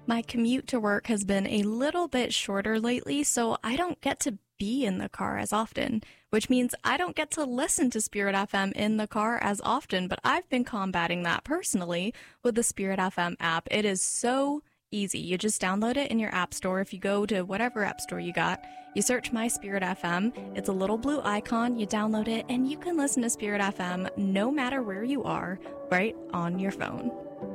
My commute to work has been a little bit shorter lately, so I don't get to be in the car as often, which means I don't get to listen to Spirit FM in the car as often, but I've been combating that personally with the Spirit FM app. It is so easy. You just download it in your app store. If you go to whatever app store you got, you search My Spirit FM. It's a little blue icon. You download it, and you can listen to Spirit FM no matter where you are, right on your phone.